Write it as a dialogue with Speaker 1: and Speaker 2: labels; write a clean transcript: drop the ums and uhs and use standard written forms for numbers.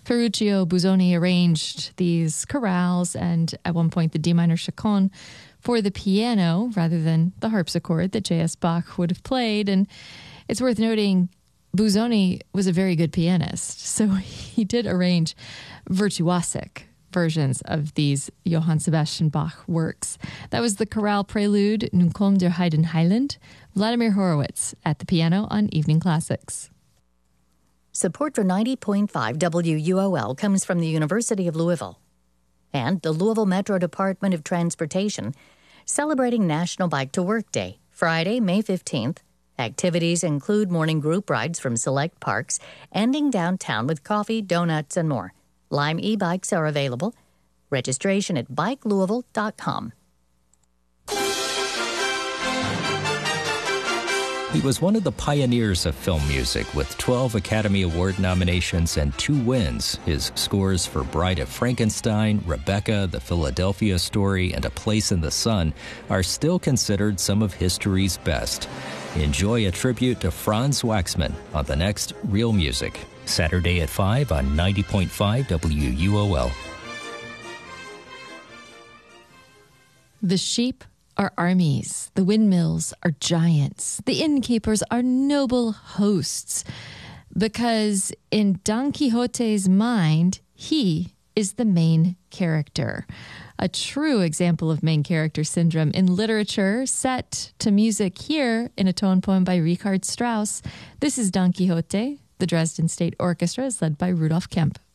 Speaker 1: Ferruccio Busoni arranged these chorales and at one point the D minor chaconne for the piano rather than the harpsichord that J.S. Bach would have played. And it's worth noting Busoni was a very good pianist, so he did arrange virtuosic versions of these Johann Sebastian Bach works. That was the chorale prelude Nun kommt der Heiden Heiland, Vladimir Horowitz at the piano on Evening Classics.
Speaker 2: Support for 90.5 WUOL comes from the University of Louisville and the Louisville Metro Department of Transportation, celebrating National Bike to Work Day, Friday, May 15th. Activities include morning group rides from select parks, ending downtown with coffee, donuts, and more. Lime e-bikes are available. Registration at bikelouisville.com.
Speaker 3: He was one of the pioneers of film music with 12 Academy Award nominations and 2 wins. His scores for Bride of Frankenstein, Rebecca, The Philadelphia Story, and A Place in the Sun are still considered some of history's best. Enjoy a tribute to Franz Waxman on the next Real Music, Saturday at 5 on 90.5 WUOL.
Speaker 1: The sheep are armies, the windmills are giants, the innkeepers are noble hosts, because in Don Quixote's mind, he is the main character. A true example of main character syndrome in literature, set to music here in a tone poem by Richard Strauss. This is Don Quixote. The Dresden State Orchestra is led by Rudolf Kemp.